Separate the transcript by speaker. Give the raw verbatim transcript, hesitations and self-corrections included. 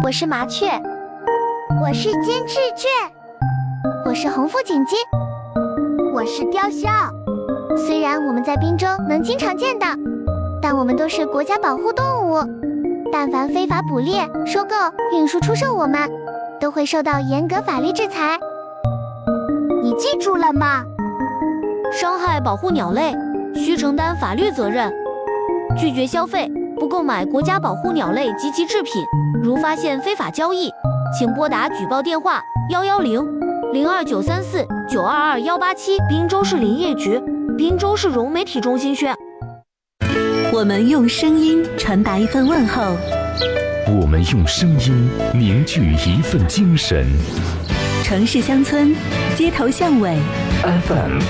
Speaker 1: 我是麻雀，
Speaker 2: 我是金翅雀，
Speaker 1: 我是红腹锦鸡，
Speaker 2: 我是雕鸮。
Speaker 1: 虽然我们在滨州能经常见到，但我们都是国家保护动物，但凡非法捕猎、收购、运输、出售我们，都会受到严格法律制裁。
Speaker 2: 你记住了吗？
Speaker 3: 伤害保护鸟类，需承担法律责任。拒绝消费，不购买国家保护鸟类及其制品。如发现非法交易，请拨打举报电话幺幺零零二九三四九二二幺八七。滨州市林业局，滨州市融媒体中心宣。
Speaker 4: 我们用声音传达一份问候，
Speaker 5: 我们用声音凝聚一份精神。
Speaker 4: 城市乡村，街头巷尾
Speaker 5: F M